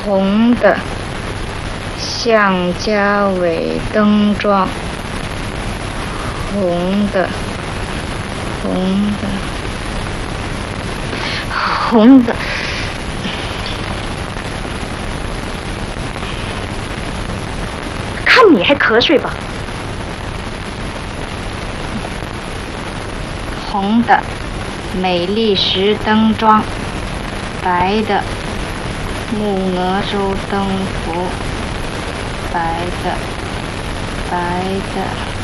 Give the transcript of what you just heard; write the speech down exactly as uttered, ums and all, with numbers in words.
红的向家尾灯桩，红的，红的，红的。 看你还瞌睡吧。 红的美丽石灯桩，白的木鹅洲灯符，白的，白的。